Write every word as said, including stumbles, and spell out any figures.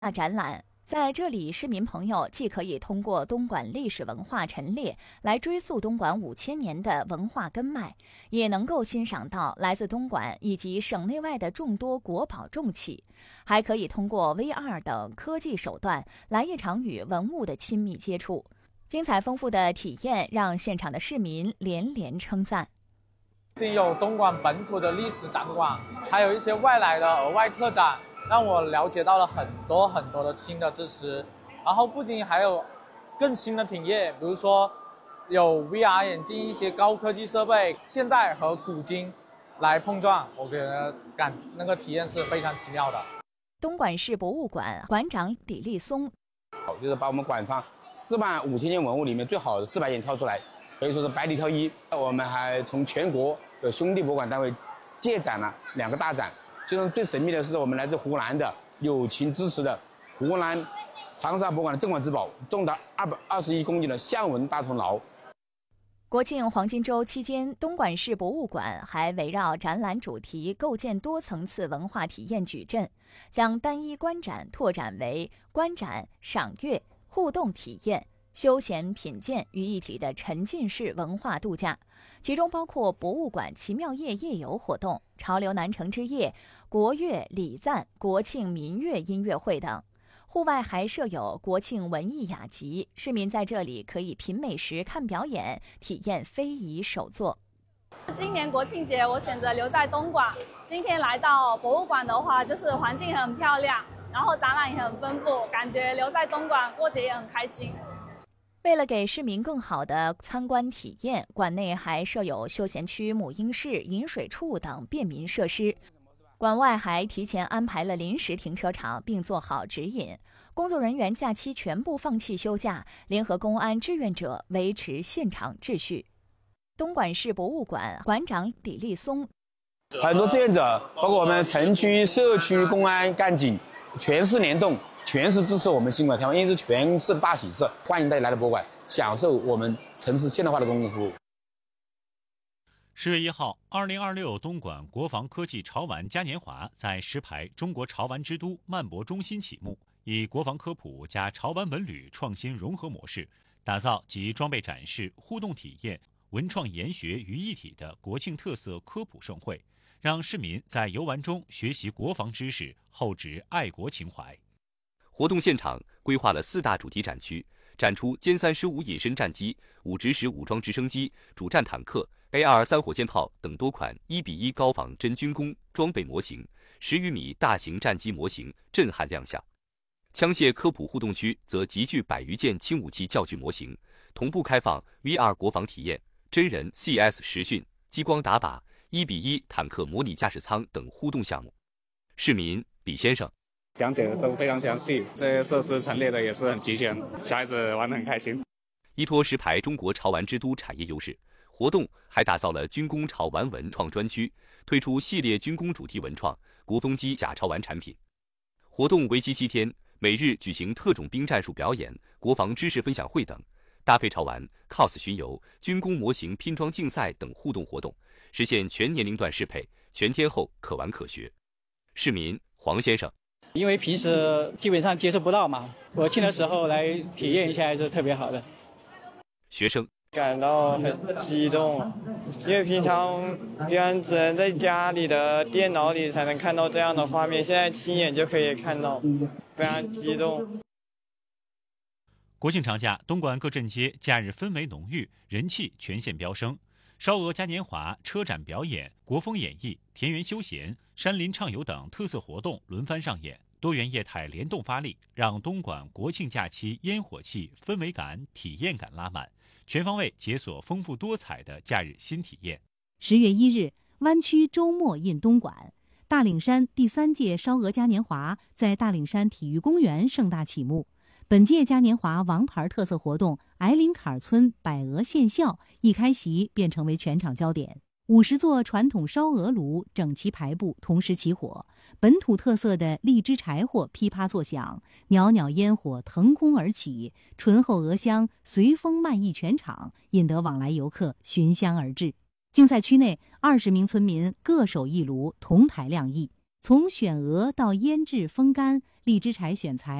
大展览。在这里，市民朋友既可以通过东莞历史文化陈列来追溯东莞五千年的文化根脉，也能够欣赏到来自东莞以及省内外的众多国宝重器，还可以通过 V R 等科技手段来一场与文物的亲密接触。精彩丰富的体验让现场的市民连连称赞。 既有东莞本土的历史展馆，还有一些外来的额外特展，让我了解到了很多很多的新的知识。然后不仅还有更新的体验，比如说有 V R 眼镜，一些高科技设备，现在和古今来碰撞，我觉得感那个体验是非常奇妙的。 东莞市博物馆馆长李立松， 就是把我们馆藏四万五千件文物里面最好的四百件挑出来，可以说是百里挑一。我们还从全国的兄弟博物馆单位借展了两个大展，其中最神秘的是我们来自湖南的友情支持的湖南长沙博物馆的镇馆之宝，重达二百二十一公斤的象纹大铜牢。 国庆黄金周期间，东莞市博物馆还围绕展览主题构建多层次文化体验矩阵，将单一观展拓展为观展、赏阅、互动体验、休闲品鉴于一体的沉浸式文化度假，其中包括博物馆奇妙夜夜游活动、潮流南城之夜、国乐礼赞、国庆民乐音乐会等。户外还设有国庆文艺雅集，市民在这里可以品美食、看表演，体验非遗手作。 今年国庆节我选择留在东莞，今天来到博物馆的话，就是环境很漂亮，然后展览也很丰富，感觉留在东莞过节也很开心。 为了给市民更好的参观体验，馆内还设有休闲区、母婴室、饮水处等便民设施。馆外还提前安排了临时停车场，并做好指引。工作人员假期全部放弃休假，联合公安志愿者维持现场秩序。东莞市博物馆馆长李立松， 很多志愿者，包括我们城区、社区公安干警，全市联动，全市支持我们新馆开放，因为是全市的大喜事，欢迎大家来到博物馆，享受我们城市现代化的公共服务。 十月一号，二零二六东莞国防科技潮玩嘉年华在石牌中国潮玩之都漫博中心启幕，以国防科普加潮玩文旅创新融合模式，打造集装备展示、互动体验、文创研学于一体的国庆特色科普盛会，让市民在游玩中学习国防知识，厚植爱国情怀。 活动现场规划了四大主题展区，展出歼三十五隐身战机、五直十武装直升机、主战坦克、A 二三火箭炮等多款一比一高仿真军工装备模型，十余米大型战机模型震撼亮相。枪械科普互动区则集聚百余件轻武器教具模型，同步开放 V R 国防体验、真人 C S 实训、激光打靶、一比一坦克模拟驾驶舱等互动项目。市民李先生讲解的都非常详细，这些设施陈列的也是很齐全，小孩子玩得很开心。 依托石牌中国潮玩之都产业优势，活动还打造了军工潮玩文创专区，推出系列军工主题文创、国风机甲潮玩产品。活动为期七天，每日举行特种兵战术表演、国防知识分享会等，搭配潮玩、cos 巡游、军工模型拼装竞赛等互动活动，实现全年龄段适配，全天候可玩可学。市民黄先生， 因为平时基本上接触不到嘛，国庆的时候来体验一下还是特别好的。 学生感到很激动，因为平常原来只能在家里的电脑里才能看到这样的画面，现在亲眼就可以看到，非常激动。 国庆长假，东莞各镇街假日氛围浓郁，人气全线飙升。烧鹅嘉年华、车展表演、国风演艺、田园休闲、山林畅游等特色活动轮番上演，多元业态联动发力，让东莞国庆假期烟火气、氛围感、体验感拉满，全方位解锁丰富多彩的假日新体验。 十月一日，湾区周末印东莞，大岭山第三届烧鹅嘉年华在大岭山体育公园盛大启幕。本届嘉年华王牌特色活动矮岭坎儿村百鹅献笑一开席便成为全场焦点。五十座传统烧鹅炉整齐排布，同时起火，本土特色的荔枝柴火噼啪作响，袅袅烟火腾空而起，醇厚鹅香随风漫溢全场，引得往来游客寻香而至。竞赛区内，二十名村民各手一炉，同台亮艺。从选鹅到腌制、风干， 荔枝柴选材。